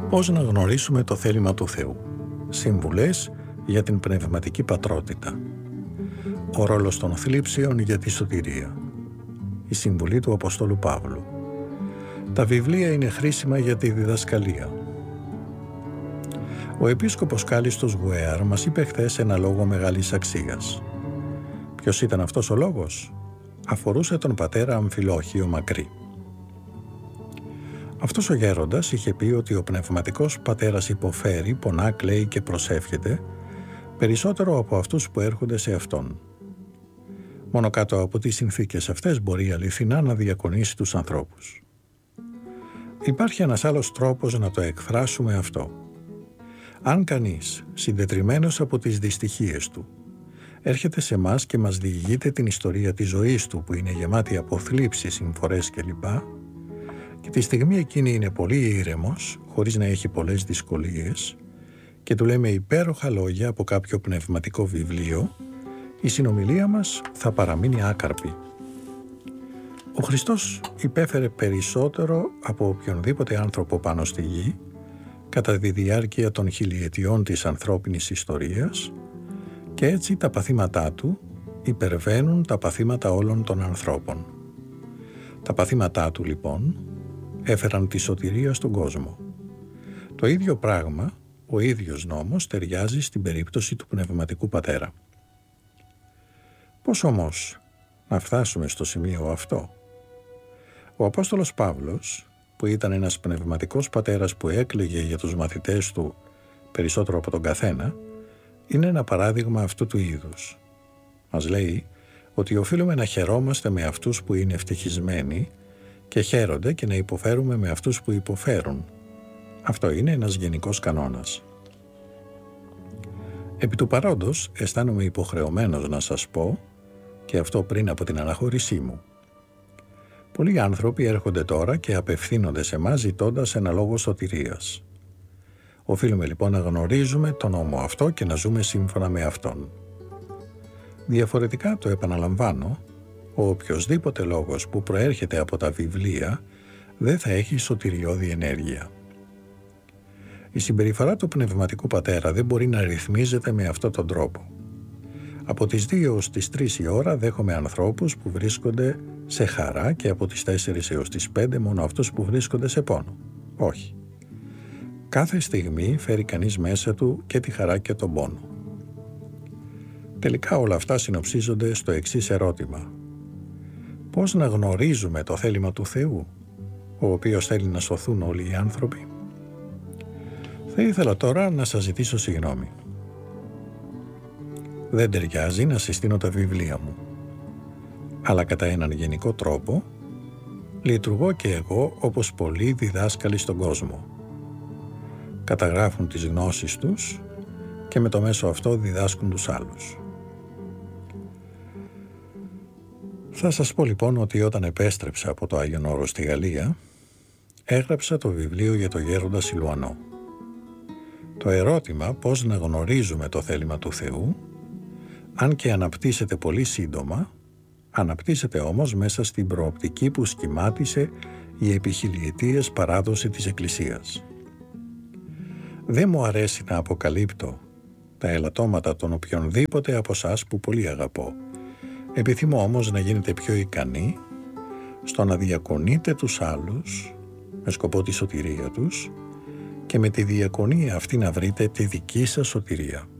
Πώς να γνωρίσουμε το θέλημα του Θεού. Συμβουλές για την πνευματική πατρότητα. Ο ρόλος των θλίψεων για τη σωτηρία. Η συμβουλή του Αποστόλου Παύλου. Τα βιβλία είναι χρήσιμα για τη διδασκαλία. Ο επίσκοπος Κάλιστος Γουέαρ μας είπε χθες ένα λόγο μεγάλης αξίας. Ποιος ήταν αυτός ο λόγος? Αφορούσε τον πατέρα Αμφιλόχιο Μακρύ. Αυτός ο γέροντας είχε πει ότι ο πνευματικός πατέρας υποφέρει, πονά, κλαίει και προσεύχεται περισσότερο από αυτούς που έρχονται σε αυτόν. Μόνο κάτω από τις συνθήκες αυτές μπορεί αληθινά να διακονήσει τους ανθρώπους. Υπάρχει ένας άλλος τρόπος να το εκφράσουμε αυτό. Αν κανείς, συντετριμμένος από τις δυστυχίες του, έρχεται σε μας και μας διηγείται την ιστορία της ζωής του που είναι γεμάτη από θλίψεις, συμφορές κλπ. Και τη στιγμή εκείνη είναι πολύ ήρεμος, χωρίς να έχει πολλές δυσκολίες, και του λέμε υπέροχα λόγια από κάποιο πνευματικό βιβλίο, η συνομιλία μας θα παραμείνει άκαρπη. Ο Χριστός υπέφερε περισσότερο από οποιονδήποτε άνθρωπο πάνω στη γη κατά τη διάρκεια των χιλιετιών της ανθρώπινης ιστορίας και έτσι τα παθήματά του υπερβαίνουν τα παθήματα όλων των ανθρώπων. Τα παθήματά του λοιπόν έφεραν τη σωτηρία στον κόσμο. Το ίδιο πράγμα, ο ίδιος νόμος ταιριάζει στην περίπτωση του πνευματικού πατέρα. Πώς όμως να φτάσουμε στο σημείο αυτό? Ο Απόστολος Παύλος, που ήταν ένας πνευματικός πατέρας που έκλαιγε για τους μαθητές του περισσότερο από τον καθένα, είναι ένα παράδειγμα αυτού του είδους. Μας λέει ότι οφείλουμε να χαιρόμαστε με αυτούς που είναι ευτυχισμένοι και χαίρονται και να υποφέρουμε με αυτούς που υποφέρουν. Αυτό είναι ένας γενικός κανόνας. Επί του παρόντος αισθάνομαι υποχρεωμένος να σας πω, και αυτό πριν από την αναχώρησή μου. Πολλοί άνθρωποι έρχονται τώρα και απευθύνονται σε μας ζητώντας ένα λόγο σωτηρίας. Οφείλουμε λοιπόν να γνωρίζουμε τον νόμο αυτό και να ζούμε σύμφωνα με αυτόν. Διαφορετικά, το επαναλαμβάνω, ο οποιοσδήποτε λόγος που προέρχεται από τα βιβλία δεν θα έχει σωτηριώδη ενέργεια. Η συμπεριφορά του πνευματικού πατέρα δεν μπορεί να ρυθμίζεται με αυτόν τον τρόπο. Από τις 2 ως τις 3 η ώρα δέχομαι ανθρώπους που βρίσκονται σε χαρά και από τις 4 έως τις 5 μόνο αυτούς που βρίσκονται σε πόνο. Όχι. Κάθε στιγμή φέρει κανείς μέσα του και τη χαρά και τον πόνο. Τελικά όλα αυτά συνοψίζονται στο εξής ερώτημα. Πώς να γνωρίζουμε το θέλημα του Θεού, ο οποίος θέλει να σωθούν όλοι οι άνθρωποι? Θα ήθελα τώρα να σας ζητήσω συγγνώμη. Δεν ταιριάζει να συστήνω τα βιβλία μου. Αλλά κατά έναν γενικό τρόπο, λειτουργώ και εγώ όπως πολλοί διδάσκαλοι στον κόσμο. Καταγράφουν τις γνώσεις τους και με το μέσο αυτό διδάσκουν τους άλλους. Θα σας πω λοιπόν ότι όταν επέστρεψα από το Άγιον Όρος στη Γαλλία, έγραψα το βιβλίο για το γέροντα Σιλουανό. Το ερώτημα πώς να γνωρίζουμε το θέλημα του Θεού, αν και αναπτύσσεται πολύ σύντομα, αναπτύσσεται όμως μέσα στην προοπτική που σχημάτισε η επί χιλιετίες παράδοση της Εκκλησίας. Δεν μου αρέσει να αποκαλύπτω τα ελαττώματα των οποιονδήποτε από εσάς που πολύ αγαπώ. Επιθυμώ όμως να γίνετε πιο ικανοί στο να διακονείτε τους άλλους με σκοπό τη σωτηρία τους και με τη διακονία αυτή να βρείτε τη δική σας σωτηρία.